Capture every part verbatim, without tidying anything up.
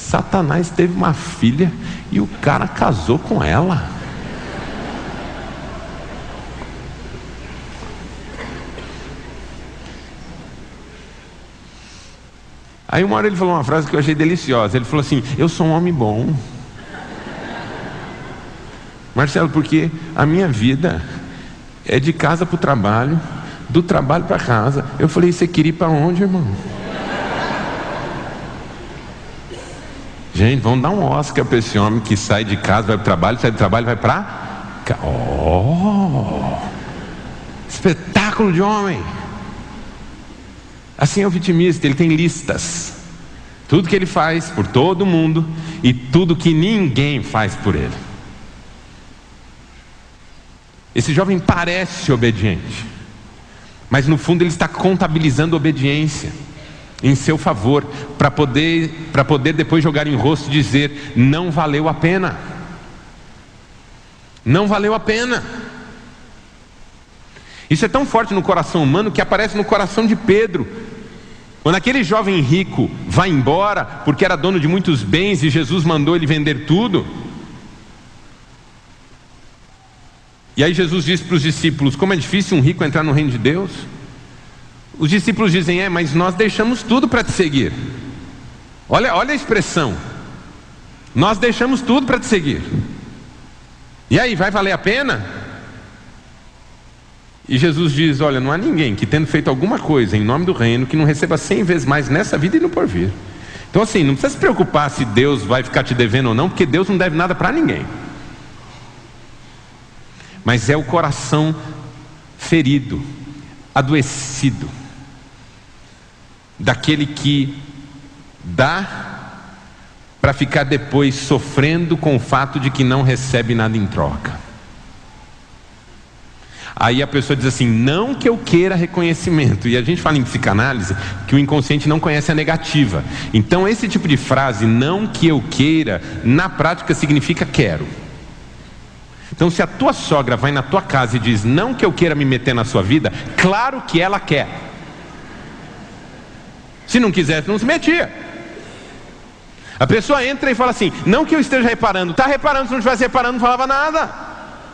Satanás teve uma filha e o cara casou com ela. Aí uma hora ele falou uma frase que eu achei deliciosa. Ele falou assim: eu sou um homem bom, Marcelo, porque a minha vida é de casa para o trabalho, do trabalho para casa. Eu falei: você queria ir para onde, irmão? Gente, vamos dar um Oscar para esse homem que sai de casa, vai para o trabalho, sai do trabalho, vai para cá. Oh, espetáculo de homem. Assim é o vitimista, ele tem listas. Tudo que ele faz por todo mundo e tudo que ninguém faz por ele. Esse jovem parece obediente, mas no fundo ele está contabilizando obediência em seu favor, para poder, para poder depois jogar em rosto e dizer: não valeu a pena. Não valeu a pena. Isso é tão forte no coração humano que aparece no coração de Pedro. Quando aquele jovem rico vai embora, porque era dono de muitos bens e Jesus mandou ele vender tudo. E aí Jesus disse para os discípulos: como é difícil um rico entrar no reino de Deus. Os discípulos dizem: é, mas nós deixamos tudo para te seguir. Olha, olha a expressão: nós deixamos tudo para te seguir. E aí, vai valer a pena? E Jesus diz: olha, não há ninguém que, tendo feito alguma coisa em nome do reino, que não receba cem vezes mais nessa vida e no porvir. Então assim, não precisa se preocupar se Deus vai ficar te devendo ou não, porque Deus não deve nada para ninguém. Mas é o coração ferido, adoecido, daquele que dá para ficar depois sofrendo com o fato de que não recebe nada em troca. Aí a pessoa diz assim: não que eu queira reconhecimento. E a gente fala em psicanálise que o inconsciente não conhece a negativa. Então esse tipo de frase, não que eu queira, na prática significa quero. Então se a tua sogra vai na tua casa e diz: não que eu queira me meter na sua vida, claro que ela quer. Se não quisesse, não se metia. A pessoa entra e fala assim: não que eu esteja reparando. Está reparando, se não estivesse reparando não falava nada.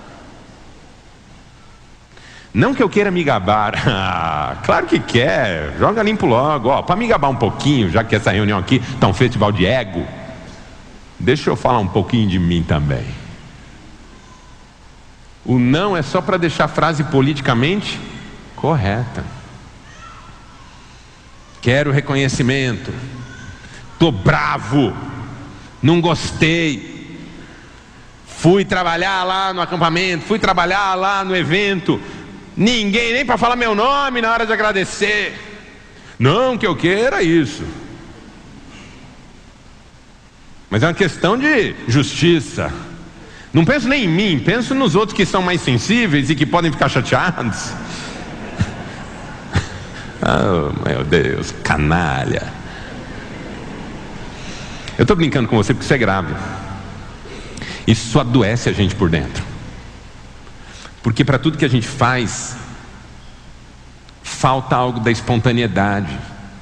Não que eu queira me gabar. Ah, claro que quer. Joga limpo logo. Ó, para me gabar um pouquinho, já que essa reunião aqui está um festival de ego, deixa eu falar um pouquinho de mim também. O não é só para deixar a frase politicamente correta. Quero reconhecimento. Tô bravo. Não gostei. Fui trabalhar lá no acampamento, fui trabalhar lá no evento. Ninguém nem para falar meu nome na hora de agradecer. Não que eu queira isso. Mas é uma questão de justiça. Não penso nem em mim, penso nos outros que são mais sensíveis e que podem ficar chateados. Oh, meu Deus, canalha. Eu estou brincando com você porque isso é grave. Isso adoece a gente por dentro. Porque para tudo que a gente faz, falta algo da espontaneidade,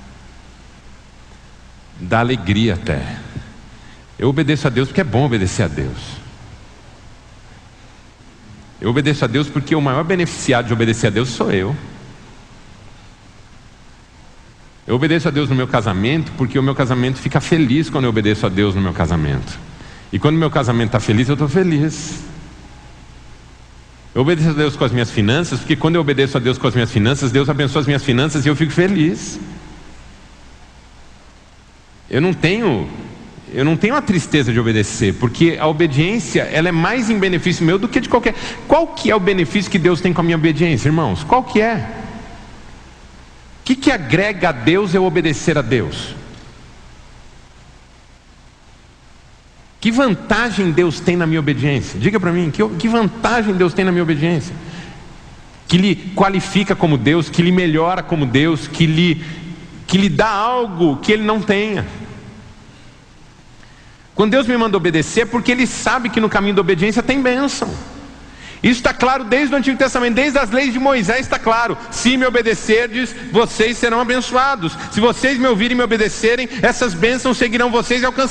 da alegria até. Eu obedeço a Deus porque é bom obedecer a Deus. Eu obedeço a Deus porque o maior beneficiado de obedecer a Deus sou eu. Eu obedeço a Deus no meu casamento porque o meu casamento fica feliz quando eu obedeço a Deus no meu casamento. E quando o meu casamento está feliz, eu estou feliz. Eu obedeço a Deus com as minhas finanças, porque quando eu obedeço a Deus com as minhas finanças, Deus abençoa as minhas finanças e eu fico feliz. Eu não tenho, eu não tenho a tristeza de obedecer, porque a obediência, ela é mais em benefício meu do que de qualquer... Qual que é o benefício que Deus tem com a minha obediência, irmãos? Qual que é? O que que agrega a Deus eu obedecer a Deus? Que vantagem Deus tem na minha obediência? Diga para mim, que, que vantagem Deus tem na minha obediência? Que lhe qualifica como Deus, que lhe melhora como Deus, que lhe, que lhe dá algo que Ele não tenha. Quando Deus me manda obedecer, é porque Ele sabe que no caminho da obediência tem bênção. Isso está claro desde o Antigo Testamento, desde as leis de Moisés está claro. Se me obedecerdes, vocês serão abençoados. Se vocês me ouvirem e me obedecerem, essas bênçãos seguirão vocês e alcançarão